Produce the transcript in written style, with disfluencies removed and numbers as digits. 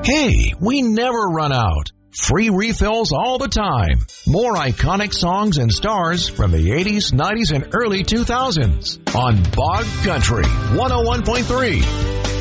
Hey, we never run out. Free refills all the time. More iconic songs and stars from the 80s, 90s, and early 2000s on Bog Country 101.3.